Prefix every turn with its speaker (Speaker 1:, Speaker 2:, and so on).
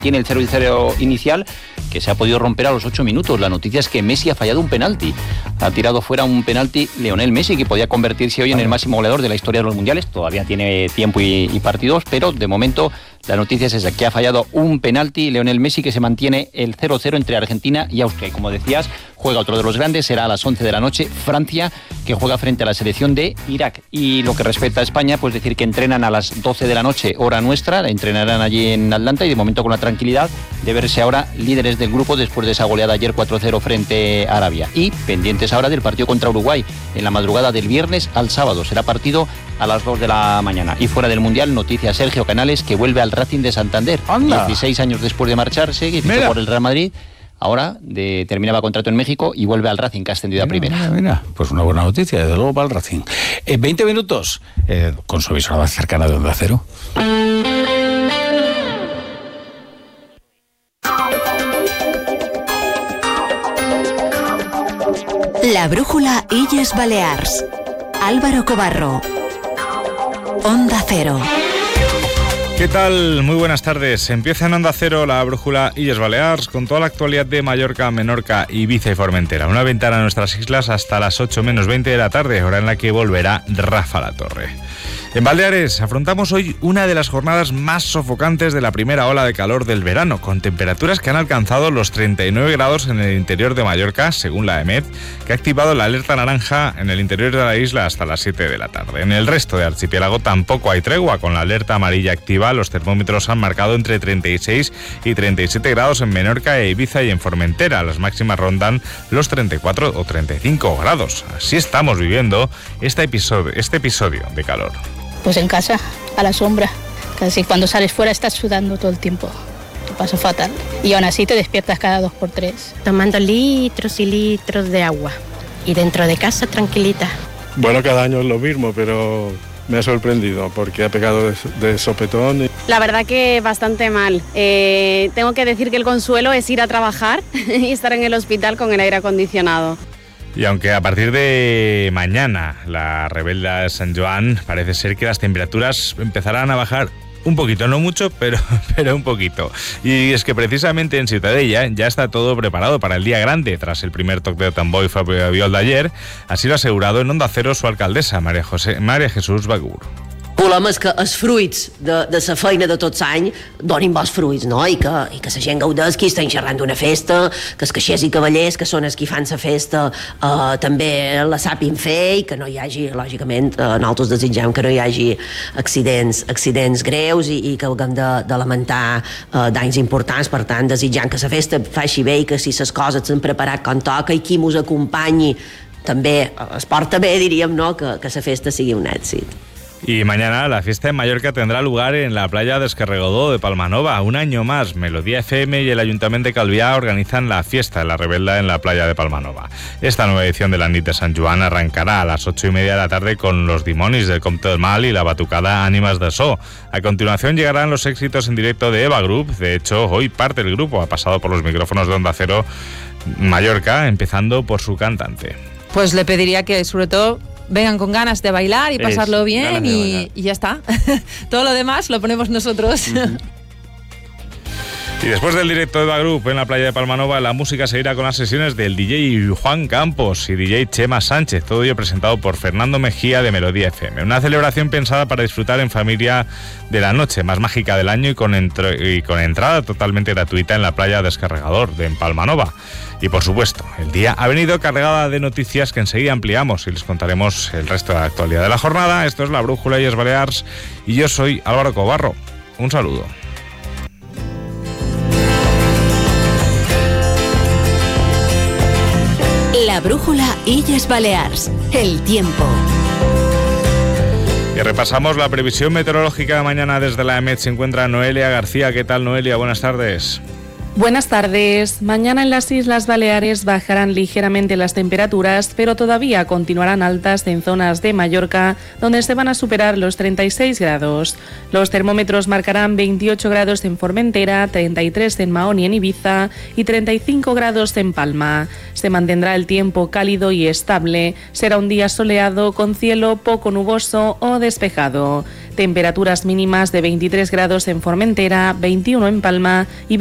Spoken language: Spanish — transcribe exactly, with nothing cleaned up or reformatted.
Speaker 1: Tiene el cero y cero inicial que se ha podido romper a los ocho minutos. La noticia es que Messi ha fallado un penalti. Ha tirado fuera un penalti Lionel Messi, que podía convertirse hoy en el máximo goleador de la historia de los mundiales. Todavía tiene tiempo y, y partidos, pero de momento la noticia es esa, que ha fallado un penalti Lionel Messi, que se mantiene el cero cero entre Argentina y Austria. Y como decías, juega otro de los grandes, será a las once de la noche, Francia, que juega frente a la selección de Irak. Y lo que respecta a España, pues decir que entrenan a las doce de la noche, hora nuestra, entrenarán allí en Atlanta y de momento con la tranquilidad de verse ahora líderes del grupo después de esa goleada ayer cuatro cero frente a Arabia. Y pendientes ahora del partido contra Uruguay en la madrugada del viernes al sábado. Será partido a las dos de la mañana. Y fuera del Mundial, noticia Sergio Canales, que vuelve al Racing de Santander.
Speaker 2: ¡Anda!
Speaker 1: dieciséis años después de marcharse, que fichó por el Real Madrid. Ahora de, terminaba contrato en México y vuelve al Racing, que ha ascendido a primera.
Speaker 2: Mira, mira, pues una buena noticia, desde luego para el Racing. Eh, veinte minutos eh, con su emisora más cercana de Onda Cero.
Speaker 3: La brújula Illes Balears. Álvaro Cobarro. Onda Cero.
Speaker 4: ¿Qué tal? Muy buenas tardes. Empieza en Onda Cero la brújula Illes Balears con toda la actualidad de Mallorca, Menorca, Ibiza y Formentera. Una ventana a nuestras islas hasta las ocho menos veinte de la tarde, hora en la que volverá Rafa La Torre. En Baleares afrontamos hoy una de las jornadas más sofocantes de la primera ola de calor del verano, con temperaturas que han alcanzado los treinta y nueve grados en el interior de Mallorca, según la EMET, que ha activado la alerta naranja en el interior de la isla hasta las siete de la tarde. En el resto de archipiélago tampoco hay tregua, con la alerta amarilla activa. Los termómetros han marcado entre treinta y seis y treinta y siete grados en Menorca e Ibiza y en Formentera. Las máximas rondan los treinta y cuatro o treinta y cinco grados. Así estamos viviendo este episodio, este episodio de calor.
Speaker 5: Pues en casa, a la sombra. Casi cuando sales fuera estás sudando todo el tiempo. Te pasa fatal. Y aún así te despiertas cada dos por tres.
Speaker 6: Tomando litros y litros de agua. Y dentro de casa, tranquilita.
Speaker 7: Bueno, cada año es lo mismo, pero me ha sorprendido porque ha pegado de, de sopetón.
Speaker 8: La verdad que bastante mal. Eh, tengo que decir que el consuelo es ir a trabajar y estar en el hospital con el aire acondicionado.
Speaker 4: Y aunque a partir de mañana la Rebelda de Sant Joan, parece ser que las temperaturas empezarán a bajar un poquito, no mucho, pero, pero un poquito. Y es que precisamente en Ciutadella ya está todo preparado para el día grande, tras el primer toque de tambor y Fabio Aviol de ayer. Así lo ha asegurado en Onda Cero su alcaldesa, María, José, María Jesús Bagur.
Speaker 9: El problema és que els fruits de, de la feina de tots l'any donin bons fruits, no? I que, i que la gent gaudeix, que estan xerrant d'una festa, que els caixers i cavallers, que són els qui fan la festa, eh, també la sàpin fer i que no hi hagi, lògicament, eh, nosaltres desitgem que no hi hagi accidents, accidents greus i, i que haguem de, de lamentar eh, danys importants. Per tant, desitjant que la festa faci bé i que si les coses s'han preparat com toca i qui mos acompanyi també es porta bé, diríem, no? Que, que la festa sigui un èxit.
Speaker 4: Y mañana la fiesta en Mallorca tendrá lugar en la playa de Escarregodó de Palmanova. Un año más, Melodía F M y el Ayuntamiento de Calviá organizan la fiesta de la Rebelda en la playa de Palmanova. Esta nueva edición de la Nit de Sant Joan arrancará a las ocho y media de la tarde con los Dimonis del Comte del Mal y la batucada Ánimas de So. A continuación llegarán los éxitos en directo de Eva Group. De hecho, hoy parte del grupo ha pasado por los micrófonos de Onda Cero Mallorca, empezando por su cantante.
Speaker 10: Pues le pediría que, sobre todo, vengan con ganas de bailar y pasarlo es, bien y, y ya está. Todo lo demás lo ponemos nosotros. Uh-huh.
Speaker 4: Y después del directo de Eva Group en la playa de Palmanova, la música seguirá con las sesiones del D J Juan Campos y D J Chema Sánchez, todo ello presentado por Fernando Mejía de Melodía F M. Una celebración pensada para disfrutar en familia de la noche más mágica del año y con, entro- y con entrada totalmente gratuita en la playa Descarregador de Palmanova. Y por supuesto, el día ha venido cargada de noticias que enseguida ampliamos y les contaremos el resto de la actualidad de la jornada. Esto es La Brújula Illes Balears y yo soy Álvaro Cobarro. Un saludo.
Speaker 3: La brújula Illes Balears. El tiempo.
Speaker 4: Y repasamos la previsión meteorológica de mañana desde la EMET. Se encuentra Noelia García. ¿Qué tal, Noelia? Buenas tardes.
Speaker 11: Buenas tardes. Mañana en las Islas Baleares bajarán ligeramente las temperaturas, pero todavía continuarán altas en zonas de Mallorca, donde se van a superar los treinta y seis grados. Los termómetros marcarán veintiocho grados en Formentera, treinta y tres en Mahón y en Ibiza y treinta y cinco grados en Palma. Se mantendrá el tiempo cálido y estable. Será un día soleado con cielo poco nuboso o despejado. Temperaturas mínimas de veintitrés grados en Formentera, veintiuno en Palma y